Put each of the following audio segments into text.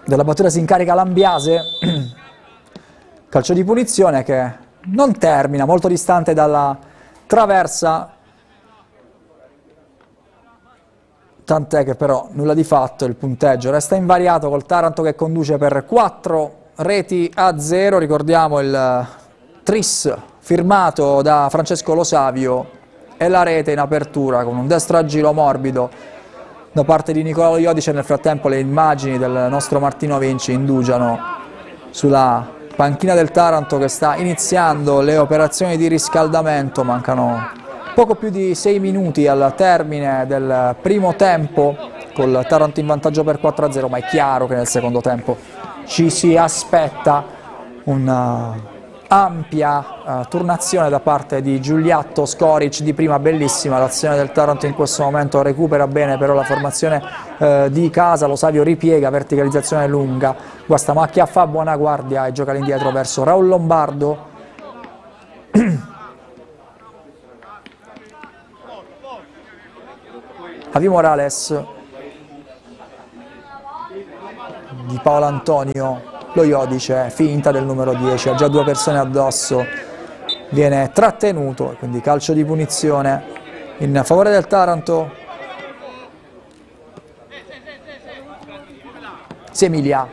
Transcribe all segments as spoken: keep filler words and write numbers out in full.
Della battuta si incarica Lambiase, calcio di punizione che non termina, molto distante dalla traversa, tant'è che però nulla di fatto, il punteggio resta invariato col Taranto che conduce per quattro reti a zero, ricordiamo il tris firmato da Francesco Lo Savio e la rete in apertura con un destro a giro morbido da parte di Nicola Lo Iodice. Nel frattempo le immagini del nostro Martino Vinci indugiano sulla panchina del Taranto che sta iniziando le operazioni di riscaldamento. Mancano poco più di sei minuti al termine del primo tempo, col Taranto in vantaggio per quattro a zero, ma è chiaro che nel secondo tempo ci si aspetta una ampia uh, turnazione da parte di Giuliatto. Scoric di prima bellissima l'azione del Taranto in questo momento, recupera bene però la formazione uh, di casa, Lo Savio ripiega, verticalizzazione lunga, Guastamacchia fa buona guardia e gioca all'indietro verso Raul Lombardo. Javi Morales, di Paolo Antonio, Lo Iodice, finta del numero dieci, ha già due persone addosso, viene trattenuto, quindi calcio di punizione in favore del Taranto. Semilia,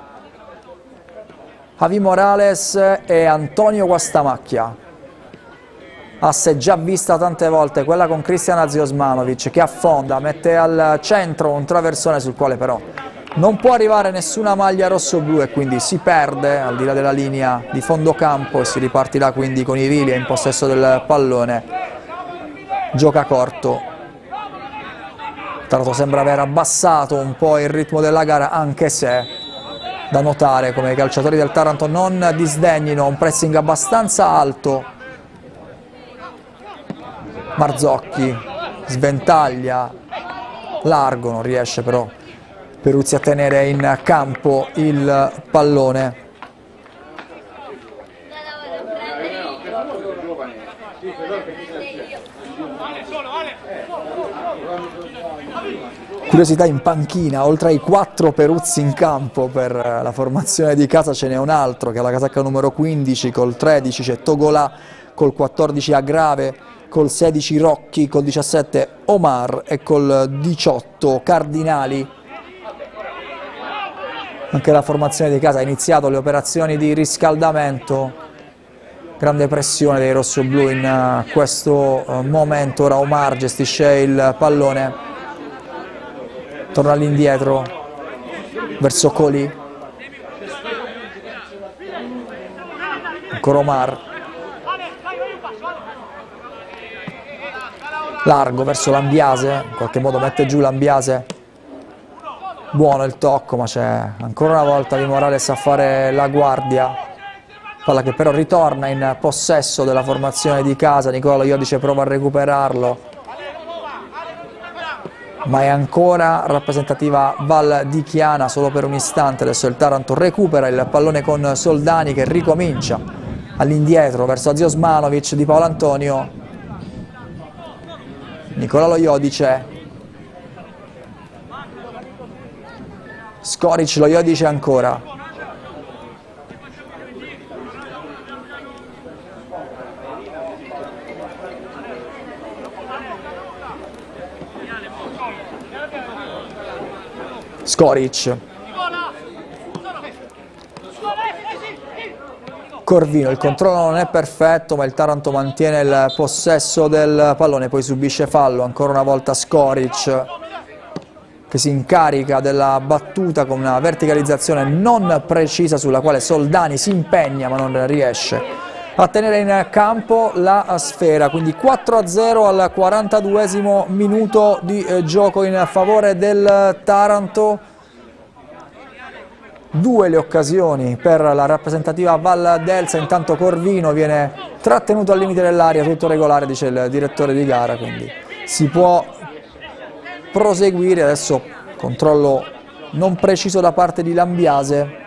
Javi Morales e Antonio Guastamacchia. Asse già vista tante volte, quella con Cristian Aziosmanovic che affonda, mette al centro un traversone sul quale però non può arrivare nessuna maglia rosso-blu e quindi si perde al di là della linea di fondo campo e si ripartirà quindi con i Vilia in possesso del pallone. Gioca corto. Taranto sembra aver abbassato un po' il ritmo della gara, anche se da notare come i calciatori del Taranto non disdegnino un pressing abbastanza alto. Marzocchi sventaglia largo, non riesce però Peruzzi a tenere in campo il pallone. Curiosità in panchina, oltre ai quattro Peruzzi in campo per la formazione di casa ce n'è un altro che ha la casacca numero quindici, col tredici c'è Togolà, col quattordici Agrave, col sedici Rocchi, col diciassette Omar e col diciotto Cardinali. Anche la formazione di casa ha iniziato le operazioni di riscaldamento, grande pressione dei rossoblù in questo momento. Ora Omar gestisce il pallone, torna all'indietro verso Colì, ancora Omar, largo verso Lambiase, in qualche modo mette giù Lambiase. Buono il tocco, ma c'è ancora una volta Di Morales a fare la guardia. Palla che però ritorna in possesso della formazione di casa. Nicola Lo Iodice prova a recuperarlo, ma è ancora rappresentativa Val di Chiana solo per un istante. Adesso il Taranto recupera il pallone con Soldani che ricomincia all'indietro verso Aziosmanovic, di Paolo Antonio, Nicola Lo Iodice, Scoric, Lo Iodice ancora, Scoric, Corvino, il controllo non è perfetto ma il Taranto mantiene il possesso del pallone, poi subisce fallo, ancora una volta Scoric che si incarica della battuta con una verticalizzazione non precisa sulla quale Soldani si impegna ma non riesce a tenere in campo la sfera. Quindi quattro a zero al quarantaduesimo minuto di eh, gioco in favore del Taranto. Due le occasioni per la rappresentativa Val d'Elsa, intanto Corvino viene trattenuto al limite dell'area, tutto regolare dice il direttore di gara, quindi si può proseguire. Adesso controllo non preciso da parte di Lambiase,